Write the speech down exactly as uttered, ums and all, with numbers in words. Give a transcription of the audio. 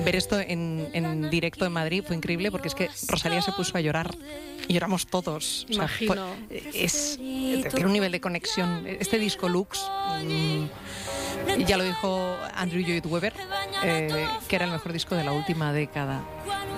ver esto en, en directo en Madrid fue increíble, porque es que Rosalía se puso a llorar y lloramos todos. O sea, Imagino. fue- es, tiene un nivel de conexión. Este disco Lux, mm, ya lo dijo Andrew Lloyd Webber, eh, que era el mejor disco de la última década.